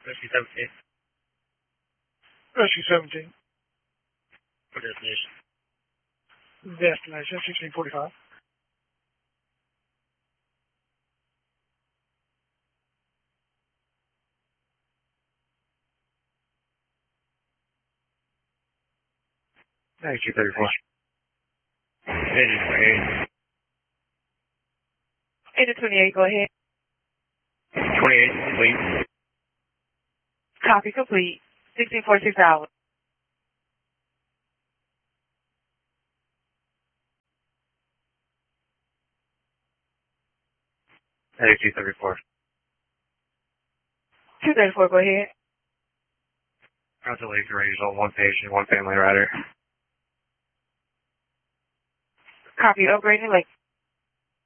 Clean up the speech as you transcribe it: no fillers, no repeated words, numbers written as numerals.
Rescue 17. Rescue 17. For destination. Destination 1645. Rescue 34. Agent 28. Agent 28, go ahead. 28, complete. Copy complete. 1646 hours. Rescue 34. 234, go ahead. Council Lake range on one patient, one family rider. Copy, upgrading lake.